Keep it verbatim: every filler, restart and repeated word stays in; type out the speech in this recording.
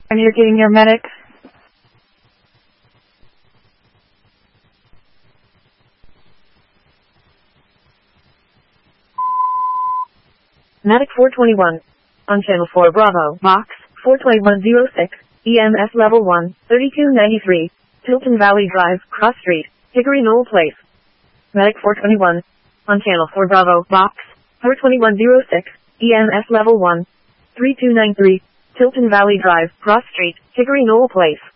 I'm here getting your medic. Medic four twenty-one. On channel four Bravo, box four twenty-one oh six, E M S level one, thirty-two ninety-three, Tilton Valley Drive, Cross Street, Hickory Knoll Place. Medic four twenty-one. On channel four Bravo, box four twenty-one oh six, E M S level one, thirty-two ninety-three, Tilton Valley Drive, Cross Street, Hickory Knoll Place.